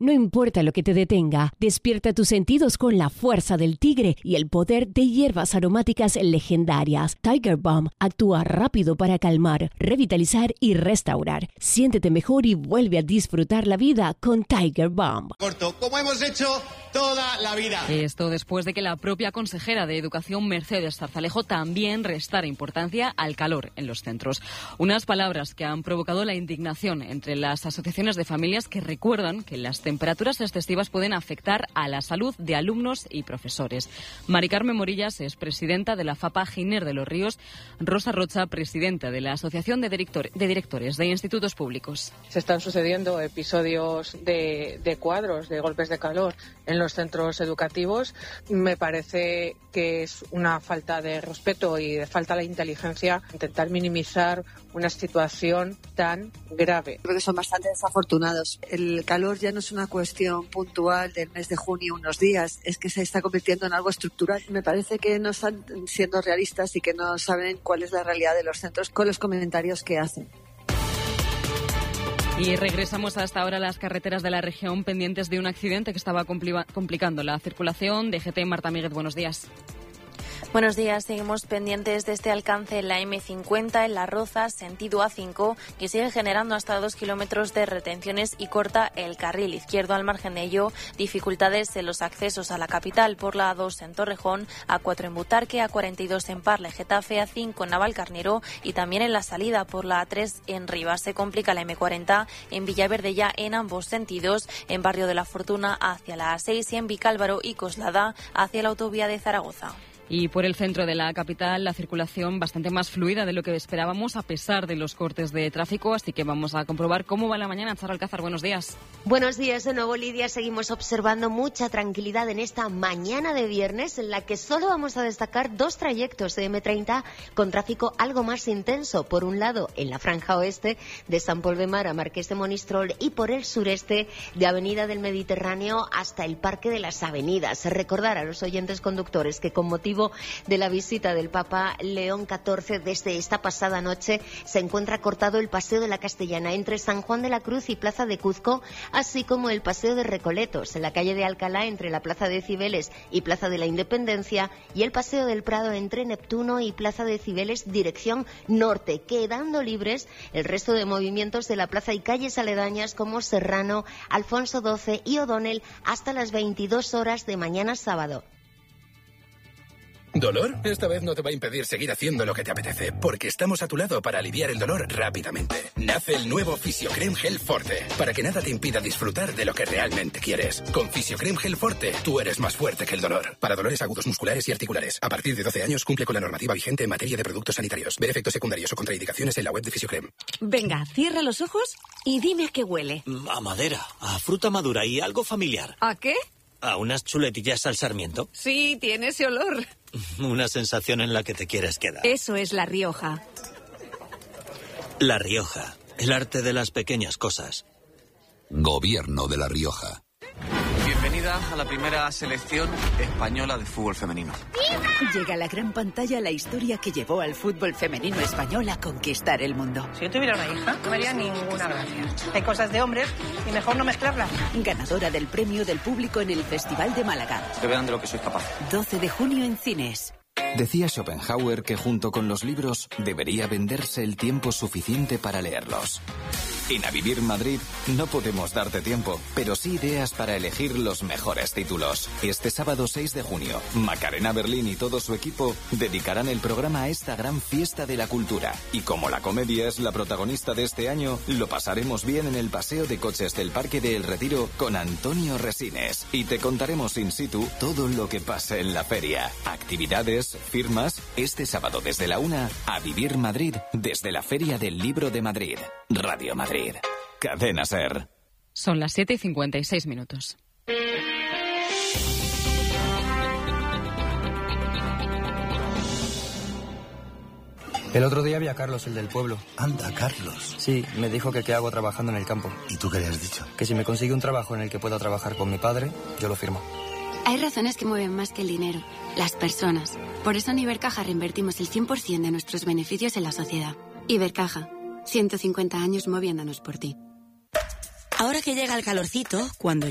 No importa lo que te detenga, despierta tus sentidos con la fuerza del tigre y el poder de hierbas aromáticas legendarias. Tiger Balm actúa rápido para calmar, revitalizar y restaurar. Siéntete mejor y vuelve a disfrutar la vida con Tiger Balm. Corto, como hemos hecho toda la vida. Esto después de que la propia consejera de Educación, Mercedes Zarzalejo, también restara importancia al calor en los centros. Unas palabras que han provocado la indignación entre las asociaciones de familias que recuerdan que las temperaturas excesivas pueden afectar a la salud de alumnos y profesores. Mari Carmen Morillas es presidenta de la FAPA Giner de los Ríos. Rosa Rocha, presidenta de la Asociación de Directores de Institutos Públicos. Se están sucediendo episodios de cuadros, de golpes de calor en los centros educativos. Me parece que es una falta de respeto y de falta de inteligencia intentar minimizar una situación tan grave. Creo que son bastante desafortunados. El calor ya no es una cuestión puntual del mes de junio, unos días, es que se está convirtiendo en algo estructural. Me parece que no están siendo realistas y que no saben cuál es la realidad de los centros con los comentarios que hacen. Y regresamos hasta ahora a las carreteras de la región pendientes de un accidente que estaba complicando la circulación. DGT, Marta Míguez, buenos días. Buenos días, seguimos pendientes de este alcance en la M50 en La Roza, sentido A5, que sigue generando hasta 2 kilómetros de retenciones y corta el carril izquierdo. Al margen de ello, dificultades en los accesos a la capital por la A2 en Torrejón, A4 en Butarque, A42 en Parla, Getafe, A5 en Navalcarnero y también en la salida por la A3 en Rivas. Se complica la M40 en Villaverde ya en ambos sentidos, en Barrio de la Fortuna hacia la A6 y en Vicálvaro y Coslada hacia la autovía de Zaragoza. Y por el centro de la capital, la circulación bastante más fluida de lo que esperábamos a pesar de los cortes de tráfico. Así que vamos a comprobar cómo va la mañana. Charo Alcázar, buenos días. Buenos días de nuevo, Lidia. Seguimos observando mucha tranquilidad en esta mañana de viernes, en la que solo vamos a destacar 2 trayectos de M30 con tráfico algo más intenso. Por un lado, en la franja oeste de San Pol de Mar a Marqués de Monistrol y por el sureste de Avenida del Mediterráneo hasta el Parque de las Avenidas. Recordar a los oyentes conductores que con motivo de la visita del Papa León XIV desde esta pasada noche se encuentra cortado el Paseo de la Castellana entre San Juan de la Cruz y Plaza de Cuzco, así como el Paseo de Recoletos en la calle de Alcalá entre la Plaza de Cibeles y Plaza de la Independencia y el Paseo del Prado entre Neptuno y Plaza de Cibeles dirección norte, quedando libres el resto de movimientos de la plaza y calles aledañas como Serrano, Alfonso XII y O'Donnell hasta las 22 horas de mañana sábado. ¿Dolor? Esta vez no te va a impedir seguir haciendo lo que te apetece, porque estamos a tu lado para aliviar el dolor rápidamente. Nace el nuevo Fisiocrem Gel Forte, para que nada te impida disfrutar de lo que realmente quieres. Con Fisiocrem Gel Forte, tú eres más fuerte que el dolor. Para dolores agudos musculares y articulares. A partir de 12 años cumple con la normativa vigente en materia de productos sanitarios. Ver efectos secundarios o contraindicaciones en la web de Fisiocrem. Venga, cierra los ojos y dime a qué huele. A madera, a fruta madura y algo familiar. ¿A qué? ¿A unas chuletillas al sarmiento? Sí, tiene ese olor. Una sensación en la que te quieres quedar. Eso es La Rioja. La Rioja, el arte de las pequeñas cosas. Gobierno de La Rioja. Bienvenida a la primera selección española de fútbol femenino. Llega a la gran pantalla la historia que llevó al fútbol femenino español a conquistar el mundo. Si yo tuviera una hija, no me haría ninguna gracia. Hay cosas de hombres y mejor no mezclarlas. Ganadora del premio del público en el Festival de Málaga. Que vean de lo que soy capaz. 12 de junio en cines. Decía Schopenhauer que junto con los libros debería venderse el tiempo suficiente para leerlos. En A Vivir Madrid no podemos darte tiempo, pero sí ideas para elegir los mejores títulos. Este sábado 6 de junio, Macarena Berlín y todo su equipo dedicarán el programa a esta gran fiesta de la cultura. Y como la comedia es la protagonista de este año, lo pasaremos bien en el paseo de coches del Parque de El Retiro con Antonio Resines. Y te contaremos in situ todo lo que pase en la feria. Actividades, firmas, este sábado desde la 1, A Vivir Madrid, desde la Feria del Libro de Madrid. Radio Madrid. Cadena SER. Son las 7:56. El otro día vi a Carlos, el del pueblo. Anda, Carlos. Sí, me dijo que qué hago trabajando en el campo. ¿Y tú qué le has dicho? Que si me consigue un trabajo en el que pueda trabajar con mi padre, yo lo firmo. Hay razones que mueven más que el dinero, las personas. Por eso en Ibercaja reinvertimos el 100% de nuestros beneficios en la sociedad. Ibercaja, 150 años moviéndonos por ti. Ahora que llega el calorcito, cuando